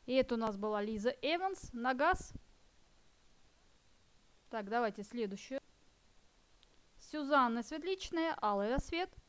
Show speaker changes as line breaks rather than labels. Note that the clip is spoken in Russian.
И это у нас была Лиза Эванс на газ. Так, давайте следующую. Сюзанна Светличная, Алый рассвет.